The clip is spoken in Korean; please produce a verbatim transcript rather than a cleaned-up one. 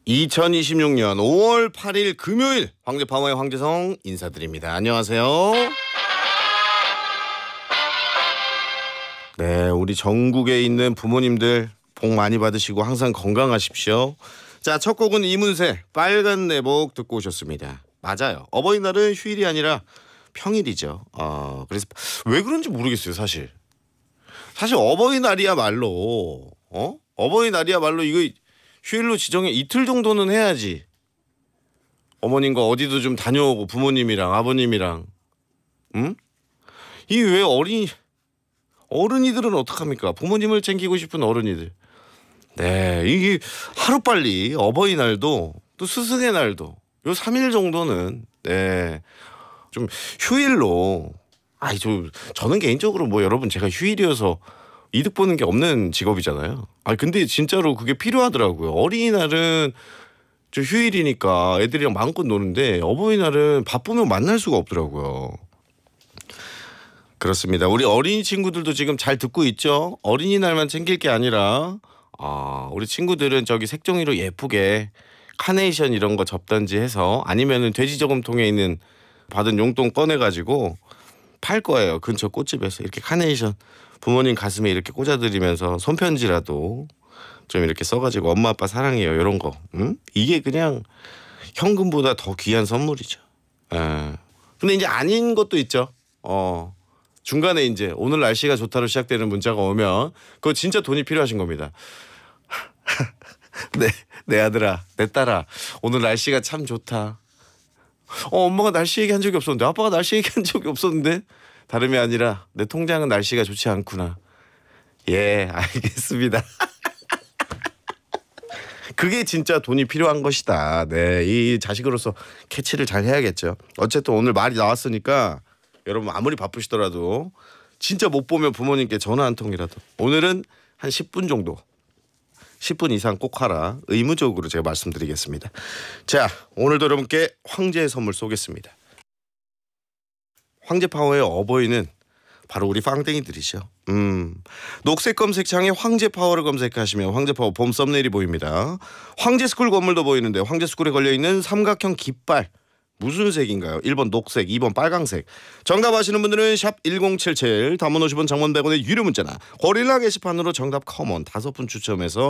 이천이십육 년 오월 팔일 금요일 황제파워의 황재성 인사드립니다. 안녕하세요. 네, 우리 전국에 있는 부모님들 복 많이 받으시고 항상 건강하십시오. 자, 첫 곡은 이문세 빨간 내복 듣고 오셨습니다. 맞아요. 어버이날은 휴일이 아니라 평일이죠. 어, 그래서 왜 그런지 모르겠어요, 사실. 사실 어버이날이야말로 어? 어버이날이야말로 이거 휴일로 지정해 이틀 정도는 해야지. 어머님과 어디도 좀 다녀오고 부모님이랑 아버님이랑. 응? 이 왜 어린이 어른이들은 어떡합니까? 부모님을 챙기고 싶은 어른이들. 네, 이게 하루빨리 어버이날도 또 스승의 날도 요 삼 일 정도는 네, 좀 휴일로. 아이 저 저는 개인적으로 뭐 여러분 제가 휴일이어서 이득 보는 게 없는 직업이잖아요. 아 근데 진짜로 그게 필요하더라고요. 어린이날은 저 휴일이니까 애들이랑 마음껏 노는데 어버이날은 바쁘면 만날 수가 없더라고요. 그렇습니다. 우리 어린이 친구들도 지금 잘 듣고 있죠? 어린이날만 챙길 게 아니라 아 우리 친구들은 저기 색종이로 예쁘게 카네이션 이런 거 접단지 해서 아니면은 돼지 저금통에 있는 받은 용돈 꺼내가지고 팔 거예요. 근처 꽃집에서 이렇게 카네이션 부모님 가슴에 이렇게 꽂아드리면서 손편지라도 좀 이렇게 써가지고 엄마 아빠 사랑해요 이런 거. 응? 이게 그냥 현금보다 더 귀한 선물이죠. 에. 근데 이제 아닌 것도 있죠. 어 중간에 이제 오늘 날씨가 좋다로 시작되는 문자가 오면 그거 진짜 돈이 필요하신 겁니다. 네, 내 아들아, 내 딸아, 오늘 날씨가 참 좋다. 어 엄마가 날씨 얘기한 적이 없었는데 아빠가 날씨 얘기한 적이 없었는데 다름이 아니라 내 통장은 날씨가 좋지 않구나. 예, 알겠습니다. 그게 진짜 돈이 필요한 것이다. 네, 이 자식으로서 캐치를 잘 해야겠죠. 어쨌든 오늘 말이 나왔으니까 여러분 아무리 바쁘시더라도 진짜 못 보면 부모님께 전화 한 통이라도 오늘은 한 십 분 정도 십 분 이상 꼭 하라 의무적으로 제가 말씀드리겠습니다. 자, 오늘도 여러분께 황제의 선물 쏘겠습니다. 황제파워의 어버이는 바로 우리 빵땡이들이죠. 음, 녹색 검색창에 황제파워를 검색하시면 황제파워 봄 썸네일이 보입니다. 황제스쿨 건물도 보이는데 황제스쿨에 걸려있는 삼각형 깃발 무슨 색인가요? 일 번 녹색, 이 번 빨강색. 정답 아시는 분들은 샵 일공칠칠, 단문 오십 원, 장문 백 원의 유료 문자나 고릴라 게시판으로 정답 커먼 다섯 분 추첨해서